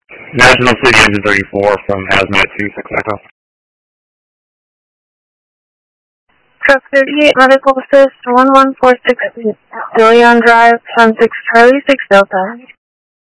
National City Engine 34 from Hazmat 26 Echo. Truck 38, medical assist, 1146, De Leon Drive, Sun 6 Charlie, 6 Delta.